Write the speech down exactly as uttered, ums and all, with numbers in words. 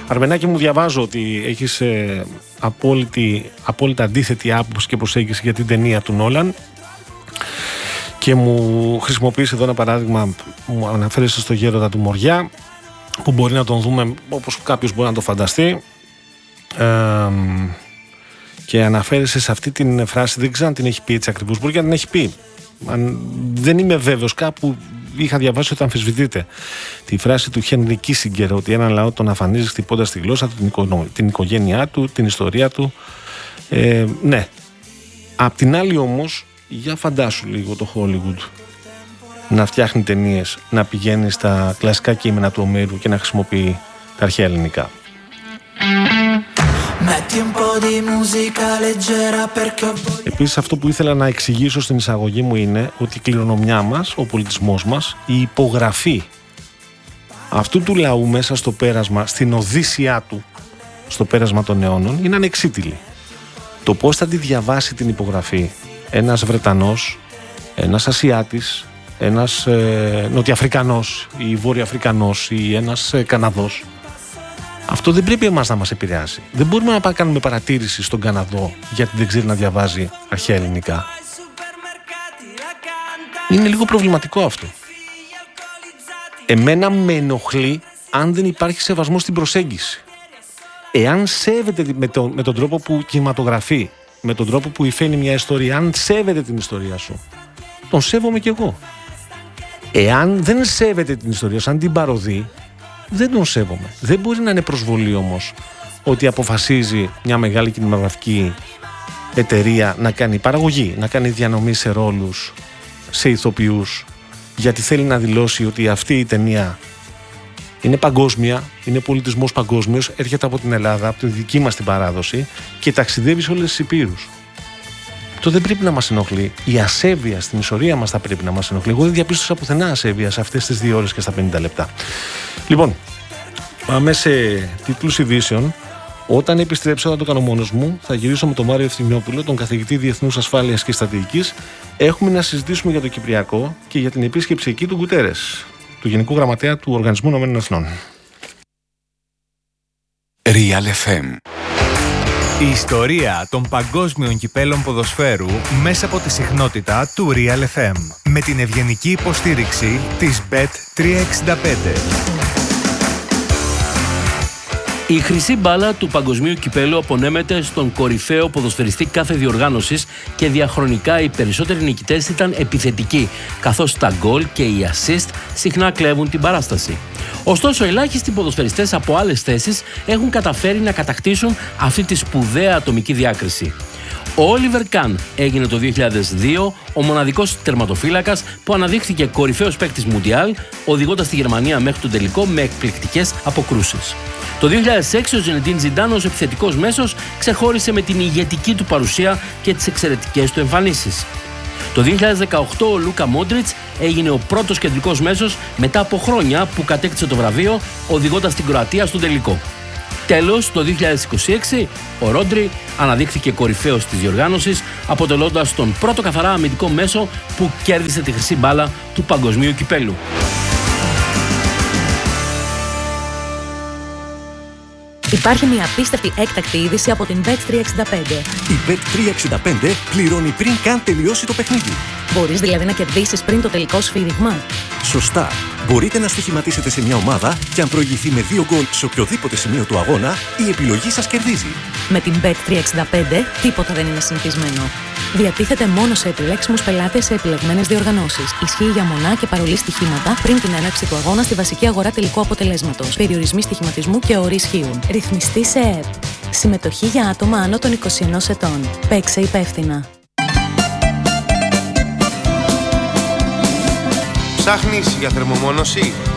Αρμενάκη μου, διαβάζω ότι έχεις ε, απόλυτη, απόλυτα αντίθετη άποψη και προσέγγιση για την ταινία του Νόλαν και μου χρησιμοποιείς εδώ ένα παράδειγμα, μου αναφέρεσαι στο Γέροντα του Μοριά, που μπορεί να τον δούμε όπως κάποιος μπορεί να το φανταστεί, ε, και αναφέρεσαι σε αυτή την φράση, δεν ξέρω αν την έχει πει έτσι ακριβώς, μπορεί και να την έχει πει, αν, δεν είμαι βέβαιος, κάπου είχα διαβάσει ότι αμφισβητείται τη φράση του Χένρι Κίσιγκερ, ότι έναν λαό τον αφανίζει χτυπώντας τη γλώσσα του, την, οικο, την οικογένειά του, την ιστορία του. Ε, ναι. Απ' την άλλη όμως, για φαντάσου λίγο το Hollywood να φτιάχνει ταινίες, να πηγαίνει στα κλασικά κείμενα του Ομήρου και να χρησιμοποιεί τα αρχαία ελληνικά. Επίσης, αυτό που ήθελα να εξηγήσω στην εισαγωγή μου είναι ότι η κληρονομιά μας, ο πολιτισμός μας, η υπογραφή αυτού του λαού μέσα στο πέρασμα, στην οδύσσιά του, στο πέρασμα των αιώνων, είναι ανεξίτηλη. Το πώς θα τη διαβάσει την υπογραφή ένας Βρετανός, ένας Ασιάτης, ένας ε, Νοτιοαφρικανός ή Βόρειο-Αφρικανός ή ένας ε, Καναδός, αυτό δεν πρέπει εμάς να μας επηρεάσει. Δεν μπορούμε να πάμε κάνουμε παρατήρηση στον Καναδό γιατί δεν ξέρει να διαβάζει αρχαία ελληνικά. Είναι λίγο προβληματικό αυτό. Εμένα με ενοχλεί αν δεν υπάρχει σεβασμό στην προσέγγιση. Εάν σέβεται με, το, με τον τρόπο που κινηματογραφεί, με τον τρόπο που υφαίνει μια ιστορία, αν σέβεται την ιστορία σου, τον σέβομαι κι εγώ. Εάν δεν σέβεται την ιστορία σου, αν την παροδεί, δεν τον σέβομαι. Δεν μπορεί να είναι προσβολή όμως ότι αποφασίζει μια μεγάλη κινηματογραφική εταιρεία να κάνει παραγωγή, να κάνει διανομή σε ρόλους, σε ηθοποιούς, γιατί θέλει να δηλώσει ότι αυτή η ταινία είναι παγκόσμια, είναι πολιτισμός παγκόσμιος, έρχεται από την Ελλάδα, από τη δική μας την παράδοση και ταξιδεύει σε όλες τις υπήρους. Αυτό δεν πρέπει να μας ενοχλεί. Η ασέβεια στην ιστορία μας θα πρέπει να μας ενοχλεί. Εγώ δεν διαπίστωσα πουθενά ασέβεια σε αυτές τις δύο ώρες και στα πενήντα λεπτά. Λοιπόν, πάμε σε τίτλους ειδήσεων. Όταν επιστρέψω, θα το κάνω μόνος μου. Θα γυρίσω με τον Μάριο Ευθυμιόπουλο, τον καθηγητή Διεθνούς Ασφάλειας και Στρατηγικής. Έχουμε να συζητήσουμε για το Κυπριακό και για την επίσκεψη εκεί του Γκουτέρες, του Γενικού Γραμματέα του Οργανισμού Ηνωμένων Εθνών. Real εφ εμ. Η ιστορία των παγκόσμιων κυπέλων ποδοσφαίρου μέσα από τη συχνότητα του Real εφ εμ. Με την ευγενική υποστήριξη της μπετ τριακόσια εξήντα πέντε. Η χρυσή μπάλα του παγκοσμίου κυπέλου απονέμεται στον κορυφαίο ποδοσφαιριστή κάθε διοργάνωσης και διαχρονικά οι περισσότεροι νικητές ήταν επιθετικοί, καθώς τα γκολ και οι assist συχνά κλέβουν την παράσταση. Ωστόσο, ελάχιστοι ποδοσφαιριστές από άλλες θέσεις έχουν καταφέρει να κατακτήσουν αυτή τη σπουδαία ατομική διάκριση. Ο Όλιβερ Καν έγινε το δύο χιλιάδες δύο ο μοναδικός τερματοφύλακας που αναδείχθηκε κορυφαίος παίκτης Μουντιάλ, οδηγώντας τη Γερμανία μέχρι τον τελικό με εκπληκτικές αποκρούσεις. Το δύο χιλιάδες έξι ο Ζινεντίν Ζιντάν ως επιθετικός μέσος ξεχώρισε με την ηγετική του παρουσία και τις εξαιρετικές του εμφανίσεις. Το δύο χιλιάδες δεκαοκτώ ο Λούκα Μόντριτς έγινε ο πρώτος κεντρικός μέσος μετά από χρόνια που κατέκτησε το βραβείο, οδηγώντας την Κροατία στον τελικό. Τέλος, το δύο χιλιάδες είκοσι έξι ο Ρόντρι αναδείχθηκε κορυφαίος της διοργάνωσης, αποτελώντας τον πρώτο καθαρά αμυντικό μέσο που κέρδισε τη χρυσή μπάλα του παγκοσμίου κυπέλου. Υπάρχει μια απίστευτη έκτακτη είδηση από την μπετ τριακόσια εξήντα πέντε. Η μπετ τριακόσια εξήντα πέντε πληρώνει πριν καν τελειώσει το παιχνίδι. Μπορείς δηλαδή να κερδίσεις πριν το τελικό σφύριγμα. Σωστά. Μπορείτε να στοιχηματίσετε σε μια ομάδα και αν προηγηθεί με δύο γκολ σε οποιοδήποτε σημείο του αγώνα, η επιλογή σας κερδίζει. Με την μπετ τριακόσια εξήντα πέντε τίποτα δεν είναι συνηθισμένο. Διατίθεται μόνο σε επιλέξιμους πελάτες σε επιλεγμένες διοργανώσεις. Ισχύει για μονά και παρολί στοιχήματα πριν την έναρξη του αγώνα στη βασική αγορά τελικού αποτελέσματος. Περιορισμοί στοιχηματισμού και όροι ισχύουν. Ρυθμιστή σε ΕΕΠ. Συμμετοχή για άτομα άνω των είκοσι ενός ετών. Παίξε υπεύθυνα. Ψάχνεις για θερμομόνωση?